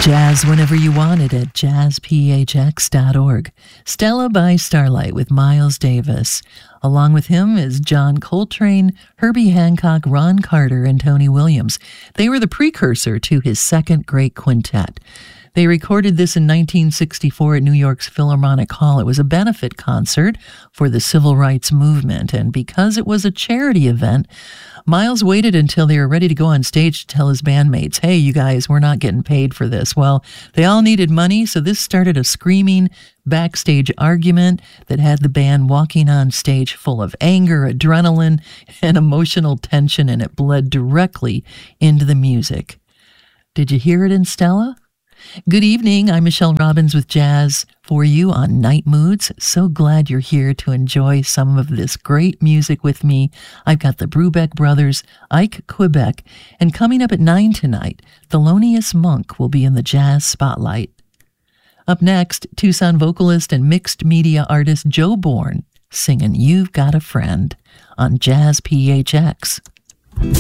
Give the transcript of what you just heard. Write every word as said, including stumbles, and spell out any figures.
Jazz whenever you want it at jazz p h x dot org. Stella by Starlight with Miles Davis. Along with him is John Coltrane, Herbie Hancock, Ron Carter, and Tony Williams. They were the precursor to his second great quintet. They recorded this in nineteen sixty-four at New York's Philharmonic Hall. It was a benefit concert for the civil rights movement, and because it was a charity event, Miles waited until they were ready to go on stage to tell his bandmates, hey, you guys, we're not getting paid for this. Well, they all needed money, so this started a screaming backstage argument that had the band walking on stage full of anger, adrenaline, and emotional tension, and it bled directly into the music. Did you hear it in Stella? Good evening. I'm Michelle Robbins with Jazz for you on Night Moods. So glad you're here to enjoy some of this great music with me. I've got the Brubeck Brothers, Ike Quebec, and coming up at nine tonight, Thelonious Monk will be in the Jazz Spotlight. Up next, Tucson vocalist and mixed media artist Joe Bourne singing You've Got a Friend on Jazz P H X.